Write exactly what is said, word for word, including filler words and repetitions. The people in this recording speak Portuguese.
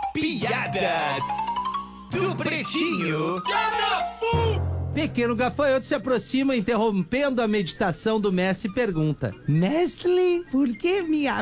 piada do Pretinho. Pequeno gafanhoto se aproxima, interrompendo a meditação do mestre e pergunta: Mestre, por que minha